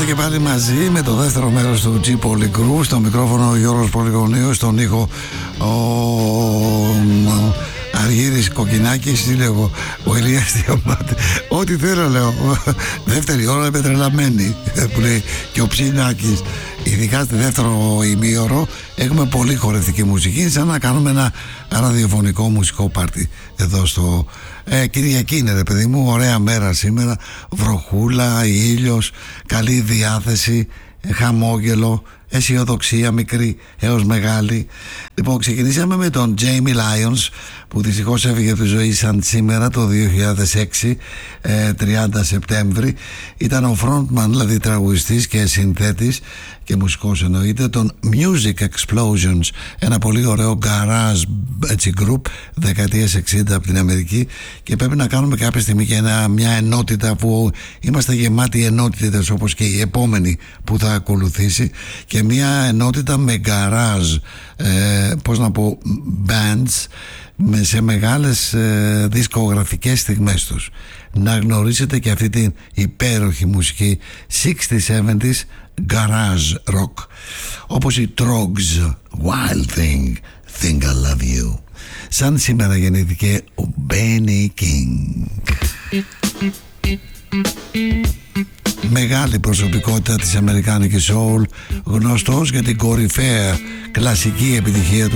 και πάλι μαζί με το δεύτερο μέρος του G Polygroove. Στο μικρόφωνο ο Γιώργος Πολυγωνίος, στον ήχο ο Αργύρης Κοκκινάκης, τι λέω, ο Ηλίας Διαμάτη. Ό,τι θέλω λέω. Δεύτερη ώρα πετρελαμένη που λέει και ο Ψινάκης. Ειδικά στη δεύτερο ημίωρο έχουμε πολύ χορευτική μουσική, σαν να κάνουμε ένα ραδιοφωνικό μουσικό πάρτι εδώ στο Κυριακή είναι ρε παιδί μου, ωραία μέρα σήμερα, βροχούλα, ήλιος, καλή διάθεση, χαμόγελο, αισιοδοξία μικρή έως μεγάλη. Λοιπόν, ξεκινήσαμε με τον Jamie Lyons που δυστυχώς έφυγε από τη ζωή σαν σήμερα το 2006, 30 Σεπτέμβρη. Ήταν ο frontman, δηλαδή τραγουδιστής και συνθέτης και μουσικός εννοείται, των Music Explosions, ένα πολύ ωραίο garage έτσι, group δεκαετίες 60 από την Αμερική, και πρέπει να κάνουμε κάποια στιγμή και μια ενότητα που είμαστε γεμάτοι ενότητες όπως και η επόμενη που θα ακολουθήσει, και μια ενότητα με garage πώς να πω bands σε μεγάλες δισκογραφικές στιγμές τους. Να γνωρίσετε και αυτή την υπέροχη μουσική 60s-70s garage rock, όπως οι Trogs, Wild Thing, Think I Love You. Σαν σήμερα γεννήθηκε ο Benny King, μεγάλη προσωπικότητα της αμερικάνικης soul, γνωστός για την κορυφαία κλασική επιτυχία του